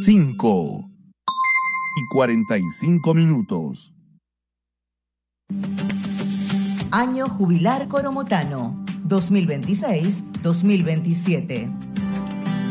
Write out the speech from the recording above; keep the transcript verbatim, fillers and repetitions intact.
cinco y cuarenta y cinco minutos. Año Jubilar Coromotano, dos mil veintiséis dos mil veintisiete.